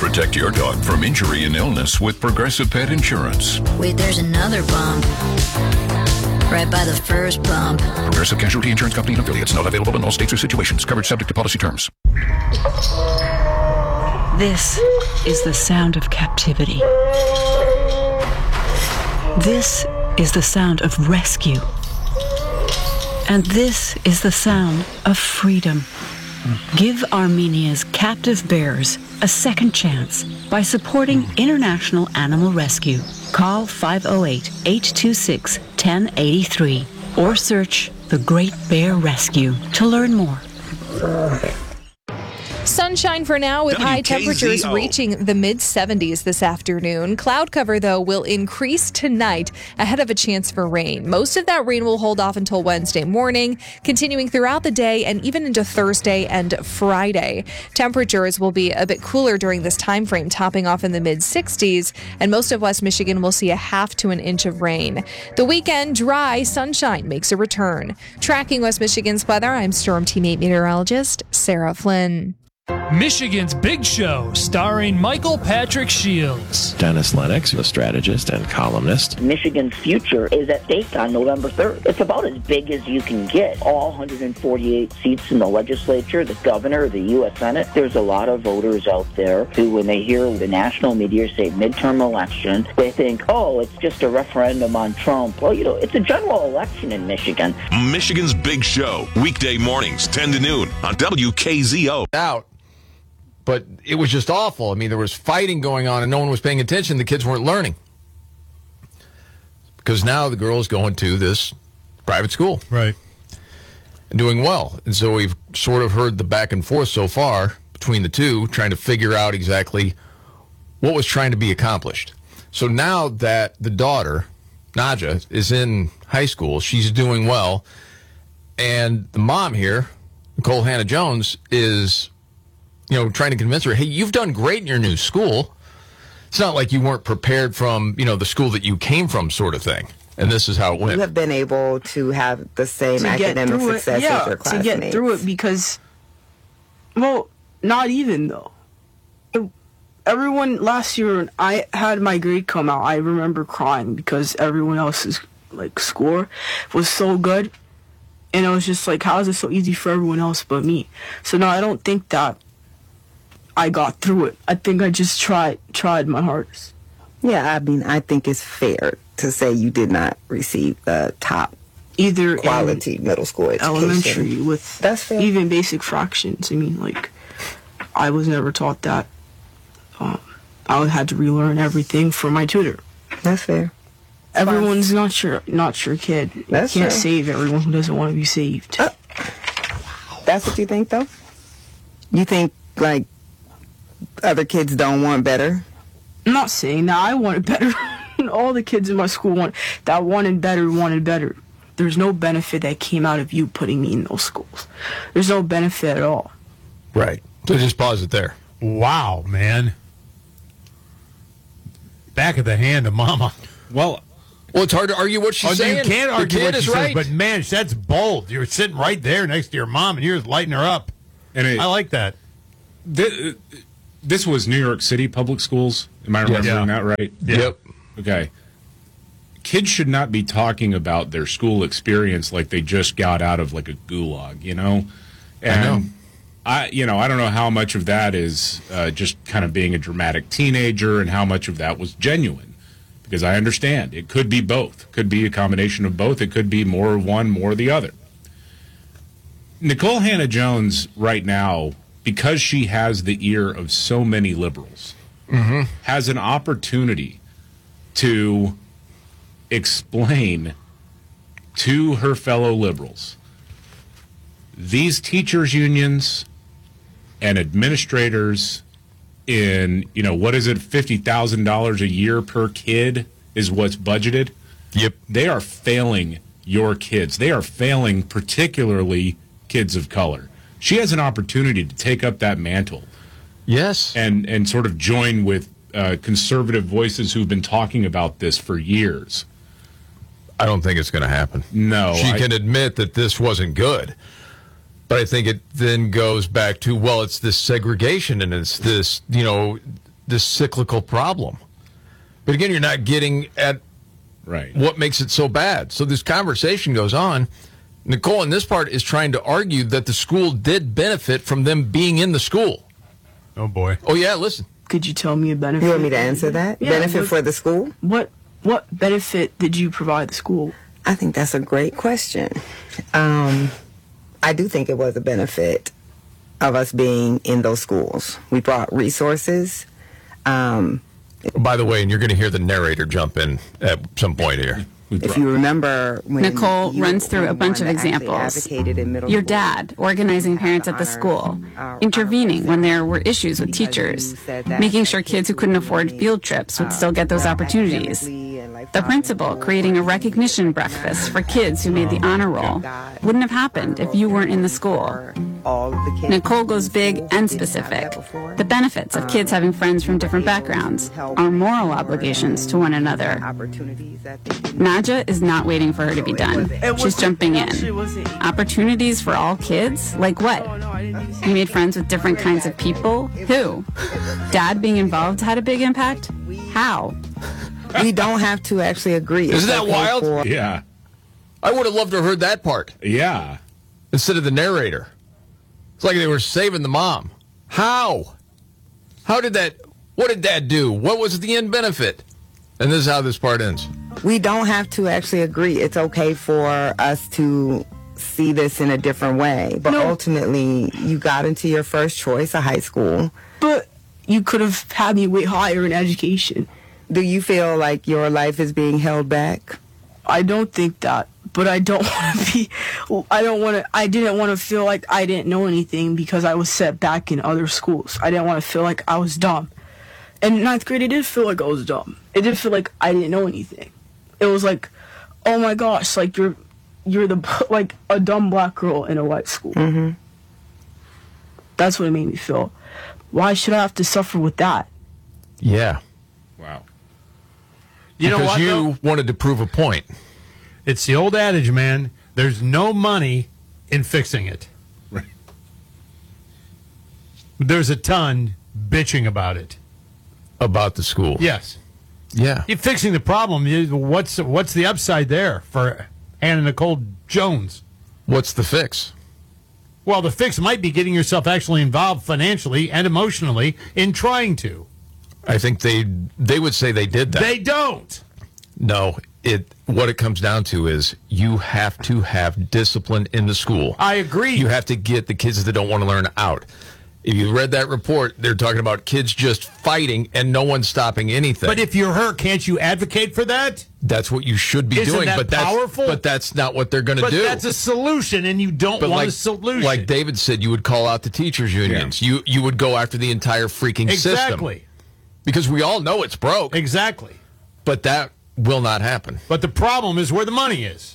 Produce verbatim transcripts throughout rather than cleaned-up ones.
Protect your dog from injury and illness with Progressive Pet Insurance. Wait, there's another bump. Right by the first bump. Progressive Casualty Insurance Company and affiliates. Not available in all states or situations. Coverage subject to policy terms. This is the sound of captivity. This is the sound of rescue. And this is the sound of freedom. Give Armenia's captive bears a second chance by supporting International Animal Rescue. Call five oh eight, eight two six, one oh eight three or search The Great Bear Rescue to learn more. Sunshine for now with high temperatures reaching the mid seventies this afternoon. Cloud cover, though, will increase tonight ahead of a chance for rain. Most of that rain will hold off until Wednesday morning, continuing throughout the day and even into Thursday and Friday. Temperatures will be a bit cooler during this time frame, topping off in the mid sixties, and most of West Michigan will see a half to an inch of rain. The weekend, dry sunshine makes a return. Tracking West Michigan's weather, I'm Storm Team eight meteorologist Sarah Flynn. Michigan's Big Show, starring Michael Patrick Shields. Dennis Lennox, a strategist and columnist. Michigan's future is at stake on November third. It's about as big as you can get. All one hundred forty-eight seats in the legislature, the governor, the U S Senate. There's a lot of voters out there who, when they hear the national media say midterm election, they think, oh, it's just a referendum on Trump. Well, you know, it's a general election in Michigan. Michigan's Big Show, weekday mornings, ten to noon on W K Z O. Out. But it was just awful. I mean, there was fighting going on and no one was paying attention. The kids weren't learning. Because now the girl is going to this private school. Right. And doing well. And so we've sort of heard the back and forth so far between the two, trying to figure out exactly what was trying to be accomplished. So now that the daughter, Naja, is in high school, she's doing well. And the mom here, Nicole Hannah-Jones, is... you know, trying to convince her, hey, you've done great in your new school. It's not like you weren't prepared from, you know, the school that you came from sort of thing. And this is how it went. You have been able to have the same academic success yeah, as your classmates. to get through it because, well, not even, though. Everyone, last year, I had my grade come out, I remember crying because everyone else's, like, score was so good. And I was just like, how is it so easy for everyone else but me? So, no, I don't think that I got through it. I think I just tried tried my hardest. Yeah, I mean, I think it's fair to say you did not receive the top either quality middle school education. Elementary with That's fair. Even basic fractions. I mean, like, I was never taught that. Um, I had to relearn everything from my tutor. That's fair. Everyone's not your not your kid. You That's can't fair. save everyone who doesn't want to be saved. Uh, that's what you think, though? You think, like, other kids don't want better? I'm not saying that. I wanted better. All the kids in my school want that wanted better, wanted better. There's no benefit that came out of you putting me in those schools. There's no benefit at all. Right. So just pause it there. Wow, man. Back of the hand of mama. Well, well, it's hard to argue what she's oh, saying. You can't argue the kid what is she right. says, but man, that's bold. You're sitting right there next to your mom, and you're just lighting her up. And it, I like that. This, this was New York City public schools. Am I remembering yeah. that right? Yeah. Yep. Okay. Kids should not be talking about their school experience like they just got out of like a gulag, you know? And I know. I, you know, I don't know how much of that is uh, just kind of being a dramatic teenager and how much of that was genuine. Because I understand. It could be both. Could be a combination of both. It could be more one, more the other. Nicole Hannah-Jones right now, because she has the ear of so many liberals, mm-hmm. has an opportunity to explain to her fellow liberals these teachers' unions and administrators in, you know, what is it, fifty thousand dollars a year per kid is what's budgeted? Yep. They are failing your kids. They are failing particularly kids of color. She has an opportunity to take up that mantle. Yes. And, and sort of join with uh, conservative voices who've been talking about this for years. I don't think it's going to happen. No. She I, can admit that this wasn't good. But I think it then goes back to, well, it's this segregation and it's this, you know, this cyclical problem. But again, you're not getting at right what makes it so bad. So this conversation goes on. Nicole, in this part, is trying to argue that the school did benefit from them being in the school. Oh, boy. Oh, yeah, listen. Could you tell me a benefit? You want me to answer that? Yeah, benefit what, for the school? What What benefit did you provide the school? I think that's a great question. Um, I do think it was a benefit of us being in those schools. We brought resources. Um, By the way, and you're going to hear the narrator jump in at some point here. If you remember when Nicole you runs through were a bunch of one that actually examples. advocated in middle Your school, dad organizing parents at the school, intervening when there were issues with teachers, making sure kids who couldn't afford field trips would still get those opportunities. The principal creating a recognition breakfast for kids who made the honor roll. Wouldn't have happened if you weren't in the school. Nicole goes big and specific. The benefits of kids having friends from different backgrounds, our moral obligations to one another. Nadja is not waiting for her to be done. She's jumping in. Opportunities for all kids? Like what? You made friends with different kinds of people? Who? Dad being involved had a big impact? How? We don't have to actually agree. Isn't that okay wild? for- Yeah. I would have loved to have heard that part. Yeah. Instead of the narrator. It's like they were saving the mom. How? How did that, what did Dad do? What was the end benefit? And this is how this part ends. We don't have to actually agree. It's okay for us to see this in a different way. But No. ultimately, you got into your first choice, a high school. But you could have had me way higher in education. Do you feel like your life is being held back? I don't think that, but I don't want to be. I don't want to. I didn't want to feel like I didn't know anything because I was set back in other schools. I didn't want to feel like I was dumb. And in ninth grade, it did feel like I was dumb. It did feel like I didn't know anything. It was like, oh my gosh, like you're, you're the like a dumb black girl in a white school. Mm-hmm. That's what it made me feel. Why should I have to suffer with that? Yeah. Wow. You know because what, you though? wanted to prove a point. It's the old adage, man. There's no money in fixing it. Right. There's a ton bitching about it. About the school. Yes. Yeah. You're fixing the problem. You- What's what's the upside there for Hannah Nicole Jones? What's the fix? Well, the fix might be getting yourself actually involved financially and emotionally in trying to. I think they they would say they did that. They don't. No, it what it comes down to is you have to have discipline in the school. I agree. You have to get the kids that don't want to learn out. If you read that report, they're talking about kids just fighting and no one stopping anything. But if you're her, can't you advocate for that? That's what you should be Isn't doing. that but that's powerful? but that's not what they're going to But do. that's a solution, and you don't But want like, a solution. like David said, you would call out the teachers unions. You you would go after the entire freaking system. Exactly. Because we all know it's broke. Exactly. But that will not happen. But the problem is where the money is.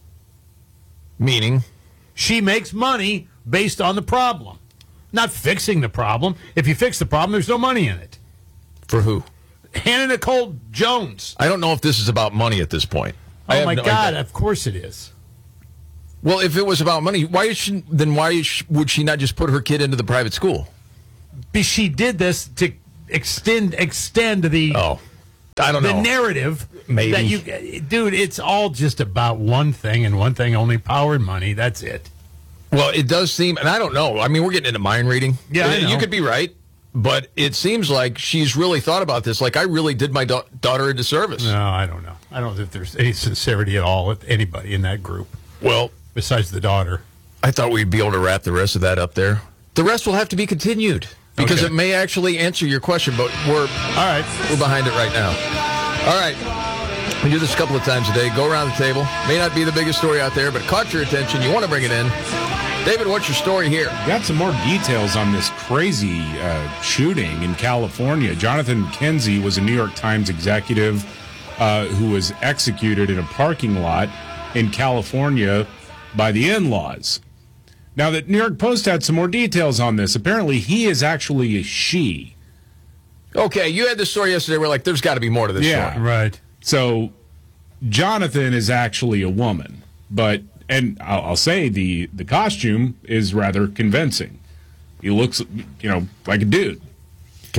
Meaning? She makes money based on the problem, not fixing the problem. If you fix the problem, there's no money in it. For who? Hannah Nicole Jones. I don't know if this is about money at this point. I Oh, have my no God, idea. of course it is. Well, if it was about money, why is she, then why is she, would she not just put her kid into the private school? Be- She did this to extend extend the Oh, I don't the know. narrative. Maybe. That you, dude, it's all just about one thing and one thing only: power and money. That's it. Well, it does seem, and I don't know. I mean, we're getting into mind reading. Yeah, I Uh, know. you could be right, but it seems like she's really thought about this. Like I really did my da- daughter a disservice. No, I don't know. I don't think there's any sincerity at all with anybody in that group. Well, besides the daughter. I thought we'd be able to wrap the rest of that up there. The rest will have to be continued because Okay. it may actually answer your question, but we're all right. We're behind it right now. All right. We do this a couple of times a day. Go around the table. May not be the biggest story out there, but it caught your attention. You want to bring it in. David, what's your story here? Got some more details on this crazy uh, shooting in California. Jonathan McKenzie was a New York Times executive uh, who was executed in a parking lot in California by the in-laws. Now, the New York Post had some more details on this. Apparently, he is actually a she. Okay, you had this story yesterday. We're like, there's got to be more to this Yeah, story. Right. So, Jonathan is actually a woman, but and I'll, I'll say the the costume is rather convincing. He looks, you know, like a dude. Okay.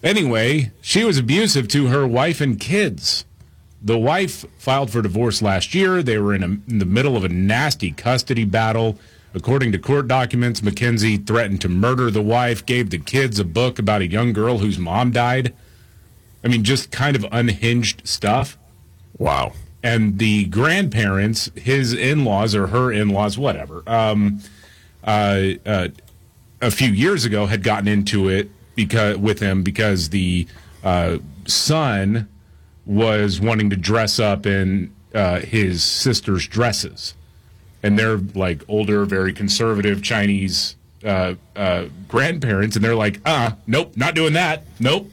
Anyway, she was abusive to her wife and kids. The wife filed for divorce last year. They were in, a, in the middle of a nasty custody battle. According to court documents, Mackenzie threatened to murder the wife, gave the kids a book about a young girl whose mom died. I mean, just kind of unhinged stuff. Wow. And the grandparents, his in-laws or her in-laws, whatever, um, uh, uh, a few years ago had gotten into it because with him because the uh, son was wanting to dress up in uh, his sister's dresses. And they're like older, very conservative Chinese uh, uh, grandparents, and they're like, uh, nope, not doing that. Nope.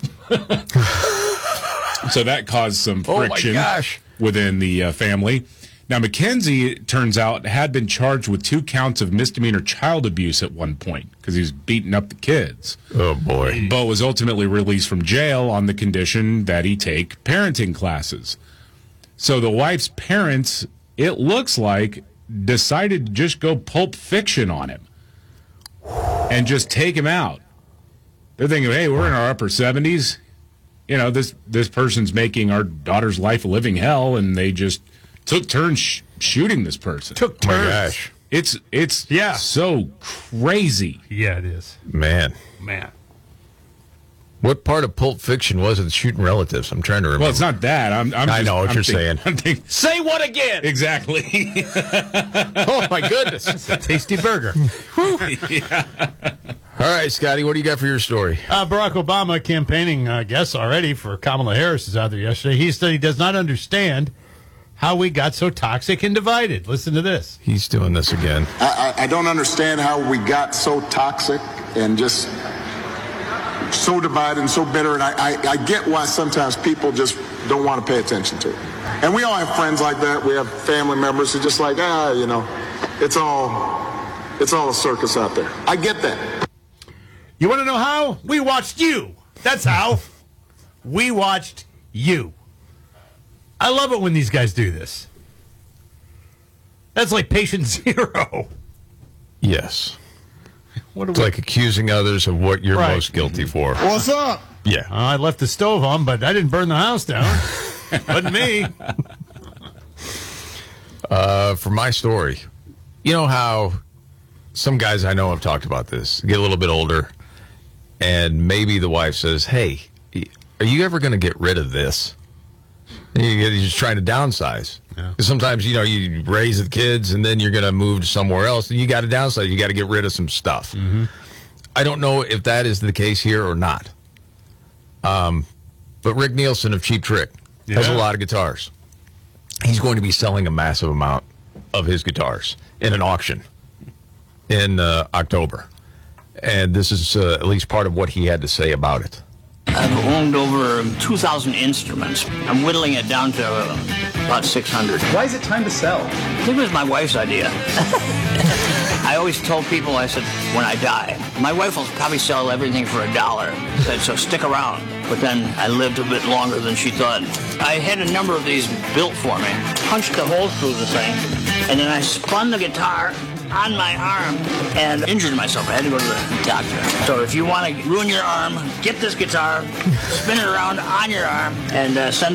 So that caused some friction oh my gosh. within the uh, family. Now, Mackenzie, it turns out, had been charged with two counts of misdemeanor child abuse at one point because he was beating up the kids. Oh, boy. But was ultimately released from jail on the condition that he take parenting classes. So the wife's parents, it looks like, decided to just go Pulp Fiction on him and just take him out. They're thinking, hey, we're in our upper seventies. You know, this this person's making our daughter's life a living hell, and they just took turns sh- shooting this person. Took turns. Oh my gosh. It's it's yeah. so crazy. Yeah, it is. Man. Man. What part of Pulp Fiction was it shooting relatives? I'm trying to remember. Well, it's not that. I'm, I'm I just, know what I'm you're think, saying. I'm thinking, say what again? Exactly. Oh, my goodness. It's a tasty burger. Yeah. All right, Scotty, what do you got for your story? Uh, Barack Obama campaigning, I guess, already for Kamala Harris is out there yesterday. He said he does not understand how we got so toxic and divided. Listen to this. He's doing this again. I, I, I don't understand how we got so toxic and just so divided and so bitter. And I, I, I get why sometimes people just don't want to pay attention to it. And we all have friends like that. We have family members who just like, ah, you know, it's all, it's all a circus out there. I get that. You want to know how? We watched you. That's how. We watched you. I love it when these guys do this. That's like patient zero. Yes. What it's we... like accusing others of what you're right. most guilty for. What's up? Yeah. Uh, I left the stove on, but I didn't burn the house down. Wasn't me. Uh, for my story, you know how some guys I know have talked about this, get a little bit older, and maybe the wife says, hey, are you ever going to get rid of this? And you're just trying to downsize. Yeah. Sometimes, you know, you raise the kids and then you're going to move to somewhere else and you got to downsize. You got to get rid of some stuff. Mm-hmm. I don't know if that is the case here or not. Um, but Rick Nielsen of Cheap Trick yeah. has a lot of guitars. He's going to be selling a massive amount of his guitars in an auction in uh, October. And this is uh, at least part of what he had to say about it. I've owned over two thousand instruments. I'm whittling it down to uh, about six hundred. Why is it time to sell? I think it was my wife's idea. I always told people, I said, when I die, my wife will probably sell everything for a dollar. I said, so stick around. But then I lived a bit longer than she thought. I had a number of these built for me, punched a hole through the thing, and then I spun the guitar on my arm and injured myself. I had to go to the doctor. So if you want to ruin your arm, get this guitar, spin it around on your arm, and uh, send